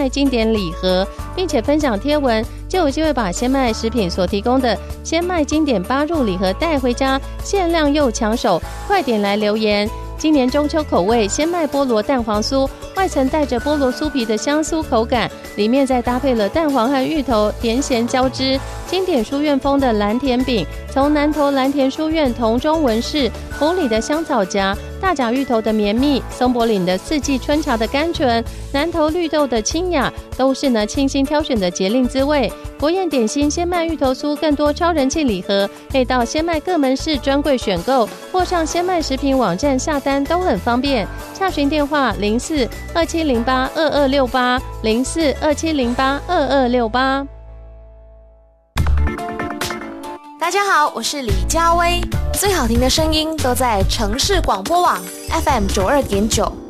经典礼盒，并且分享贴文，就有机会把鲜麦食品所提供的鲜麦经典8入礼盒带回家，限量又抢手，快点来留言！今年中秋口味鲜麦菠萝蛋黄酥，外层带着菠萝酥皮的香酥口感，里面再搭配了蛋黄和芋头，甜咸交织。经典书院风的蓝甜饼，从南投蓝田书院同中文式，埔里的香草荚，大甲芋头的绵密，松柏岭的四季春茶的甘醇，南投绿豆的清雅，都是清新挑选的节令滋味。国宴点心鲜麦芋头酥更多超人气礼盒，可以到鲜麦各门市专柜选购，或上鲜麦食品网站下单都很方便。洽询电话0427082268 0427082268。 大家好，我是李佳薇，最好听的声音都在城市广播网 FM92.9。